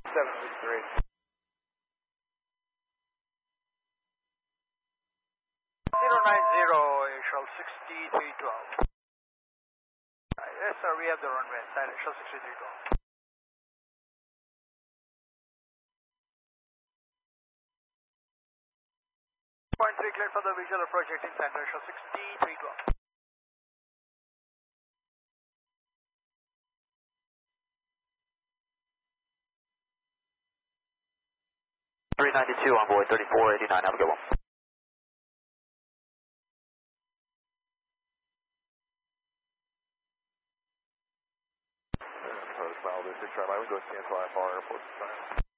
763. 090, Shell 6312. Yes sir, we have the runway, silent, Shell 6312. 0.3 cleared for the visual projecting center, Shell 6312. 392 on board, 3489, have a good one. Post mile 6 right line, we go cancel IFR airport time.